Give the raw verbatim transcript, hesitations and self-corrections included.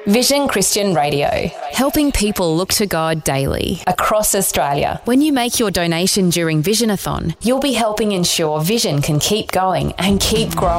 Vision Christian Radio. Helping people look to God daily. Across Australia. When you make your donation during Visionathon, You'll be helping ensure Vision can keep going and keep growing.